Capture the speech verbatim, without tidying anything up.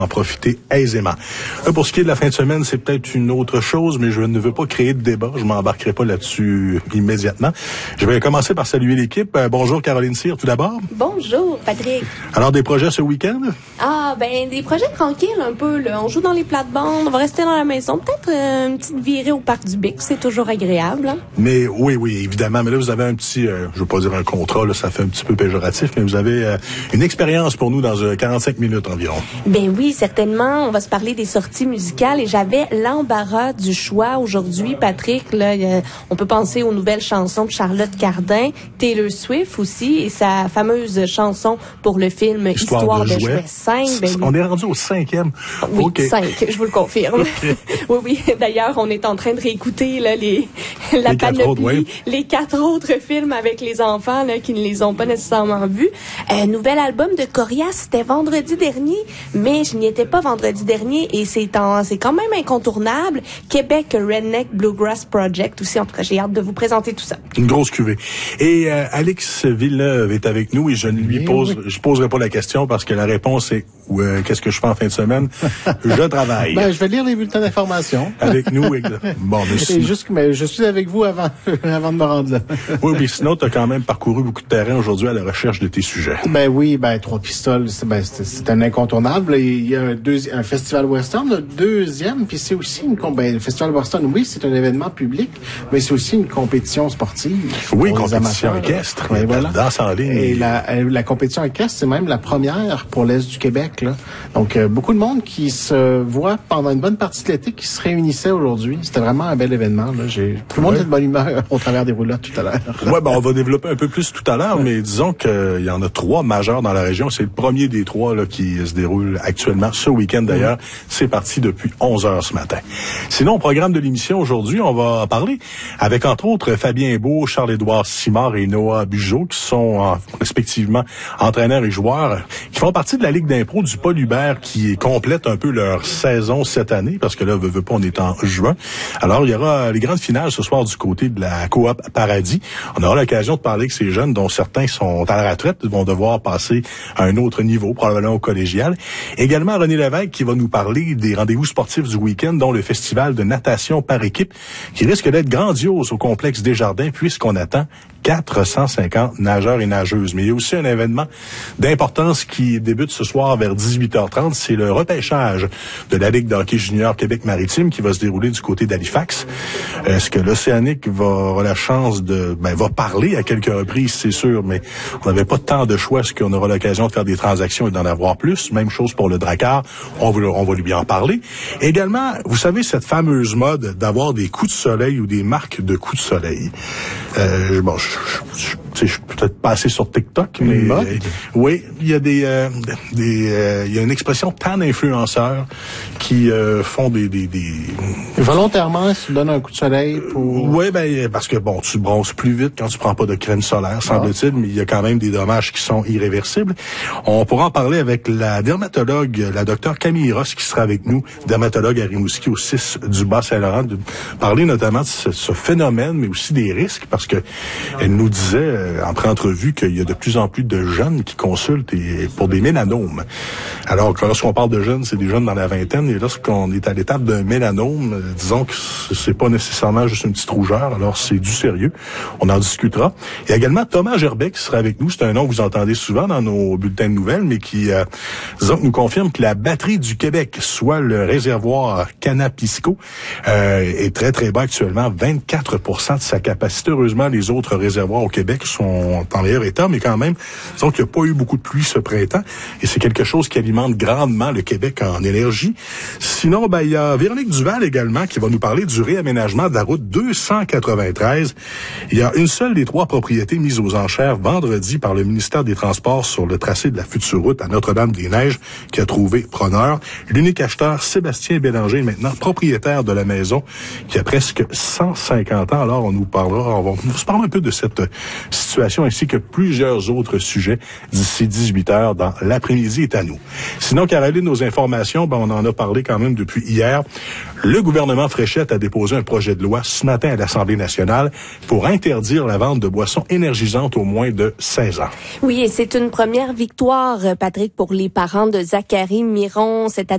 en profiter aisément. Là, pour ce qui est de la fin de semaine, c'est peut-être une autre chose, mais je ne veux pas créer de débat. Je m'embarquerai pas là-dessus immédiatement. Je vais commencer par saluer l'équipe. Euh, bonjour Caroline Cyr, tout d'abord. Bonjour Patrick. Alors, des projets ce week-end? Ah, ben des projets tranquilles un peu. Là. On joue dans les plates-bandes, on va rester dans la maison. Peut-être euh, une petite virée au parc du Bic, c'est toujours agréable. Hein? Mais oui, oui, évidemment. Mais là, vous avez un petit, euh, je veux pas dire un contrat, là, ça fait un petit peu péjoratif, mais vous avez euh, une expérience pour nous dans euh, quarante-cinq minutes environ. Ben oui, certainement. On va se parler des sorties musicales et j'avais l'embarras du choix aujourd'hui, Patrick. Là, euh, on peut penser aux nouvelles chansons de Charlotte Cardin, Taylor Swift aussi et sa fameuse chanson pour le film Histoire, Histoire de, de jouets cinq. Ben, on est rendu au cinquième. Oui, okay. cinq, je vous le confirme. Okay. Oui, oui. D'ailleurs, on est en train de réécouter là, les, la les panoplie, quatre autres, ouais. les quatre autres films avec les enfants là, qui ne les ont pas nécessairement vus. Euh, nouvel album de Corias, c'était vendredi dernier, mais je n'y étais pas vendredi dernier et c'est, en, c'est quand même incontournable. Québec Redneck Bluegrass Project aussi. En tout cas, j'ai hâte de vous présenter tout ça. Une grosse cuvée. Et euh, Alex Villeneuve est avec nous et je ne lui oui, pose, oui. je poserai pas la question parce que la réponse est euh, qu'est-ce que je fais en fin de semaine? Je travaille. Ben, je vais lire les bulletins d'information. Avec nous. Oui. Bon, mais sinon... juste, mais je suis avec vous avant, avant de me rendre là. Oui, mais sinon, tu as quand même parcouru beaucoup de terrain aujourd'hui à la recherche de tes sujets. Ben oui, ben Trois Pistoles, c'est, ben, c'est, c'est un incontournable. Il y a un, deuxi- un festival western, le deuxième, puis c'est aussi une ben, le festival western, oui, c'est un événement public, mais c'est aussi une compétition sportive. Oui, compétition équestre. Oui, voilà. Danse en ligne. Et la, la compétition équestre, c'est même la première pour l'Est du Québec. Là. Donc, euh, beaucoup de monde qui se voit pendant une bonne partie de l'été qui se réunissait aujourd'hui. C'était vraiment un bel événement. Là. J'ai tout le monde était de bonne humeur au travers des roulottes tout à l'heure. Oui, ben on va développer un peu plus tout à l'heure, ouais. Mais disons qu'il y en a trois majeurs dans la région. C'est le premier des trois là, qui se déroule actuellement ce week-end d'ailleurs. Mmh. C'est parti depuis onze heures ce matin. Sinon, au programme de l'émission aujourd'hui, on va parler avec entre autres Fabien Beau, Charles-Édouard Simard et Noah Bugeaud qui sont en, respectivement entraîneurs et joueurs qui font partie de la Ligue d'impro du Paul Hubert qui complète un peu leur saison cette année parce que là, veut, veut pas, on est en juin. Alors, il y aura les grandes finales ce soir du côté de la Coop Paradis. On aura l'occasion de parler avec ces jeunes dont certains sont à la retraite, vont devoir passer à un autre niveau, probablement au collégial. Également, René Lévesque qui va nous parler des rendez-vous sportifs du week-end, dont le festival de natation par équipe qui risque d'être grandiose au complexe Desjardins puisqu'on attend quatre cent cinquante nageurs et nageuses. Mais il y a aussi un événement d'importance qui débute ce soir vers dix-huit heures trente. C'est le repêchage de la Ligue de hockey junior Québec-Maritime qui va se dérouler du côté d'Halifax. Est-ce que l'Océanique va avoir la chance de... Ben, va parler à quelques reprises, c'est sûr, mais on n'avait pas tant de choix. Est-ce qu'on aura l'occasion de faire des transactions et d'en avoir plus? Même chose pour le Drakkar. On va, on va lui bien en parler. Également, vous savez, cette fameuse mode d'avoir des coups de soleil ou des marques de coups de soleil. Euh, bon, je Je, je, je suis peut-être pas assez sur TikTok, mais euh, oui, il y a des, euh, des euh, il y a une expression tan influenceurs qui euh, font des, des, des volontairement, tu donnes un coup de soleil pour. Oui, ben parce que bon, tu bronzes plus vite quand tu prends pas de crème solaire, semble-t-il, mais il y a quand même des dommages qui sont irréversibles. On pourra en parler avec la dermatologue, la docteure Camille Ross, qui sera avec nous, dermatologue à Rimouski au six du Bas-Saint-Laurent, de parler notamment de ce, ce phénomène, mais aussi des risques, parce que elle nous disait euh, en pré-entrevue qu'il y a de plus en plus de jeunes qui consultent et, pour des mélanomes. Alors que lorsqu'on parle de jeunes, c'est des jeunes dans la vingtaine, et lorsqu'on est à l'étape d'un mélanome, euh, disons que c'est pas nécessairement juste une petite rougeur, alors c'est du sérieux. On en discutera. Il y a également Thomas Gerbet qui sera avec nous. C'est un nom que vous entendez souvent dans nos bulletins de nouvelles, mais qui euh, disons, nous confirme que la batterie du Québec, soit le réservoir Canapisco, euh, est très très bas actuellement, vingt-quatre pour cent de sa capacité. Heureusement, les autres réservoirs au Québec sont en meilleur état, mais quand même, disons qu'il n'y a pas eu beaucoup de pluie ce printemps, et c'est quelque chose qui alimente grandement le Québec en énergie. Sinon, ben, il y a Véronique Duval également qui va nous parler du réaménagement de la route deux cent quatre-vingt-treize. Il y a une seule des trois propriétés mises aux enchères vendredi par le ministère des Transports sur le tracé de la future route à Notre-Dame-des-Neiges qui a trouvé preneur. L'unique acheteur, Sébastien Bélanger, est maintenant propriétaire de la maison qui a presque cent cinquante ans. Alors, on nous parlera, on va, on va se parler un peu de cette situation ainsi que plusieurs autres sujets d'ici dix-huit heures dans l'après-midi est à nous. Sinon, Caroline, nos informations, ben, on en a parlé quand même depuis hier. Le gouvernement Fréchette a déposé un projet de loi ce matin à l'Assemblée nationale pour interdire la vente de boissons énergisantes aux moins de seize ans. Oui, et c'est une première victoire, Patrick, pour les parents de Zachary Miron, cet